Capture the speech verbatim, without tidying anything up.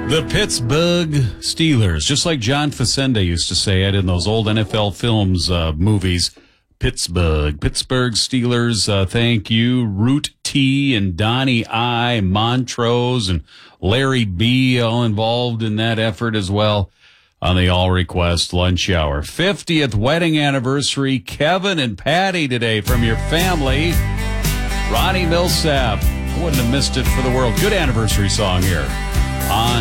The Pittsburgh Steelers, just like John Facenda used to say it in those old N F L films, uh, movies. Pittsburgh, Pittsburgh Steelers, uh, thank you. Root T and Donnie I, Montrose and Larry B, all involved in that effort as well on the All Request Lunch Hour. fiftieth wedding anniversary, Kevin and Patty today from your family. Ronnie Millsap, I wouldn't have missed it for the world. Good anniversary song here on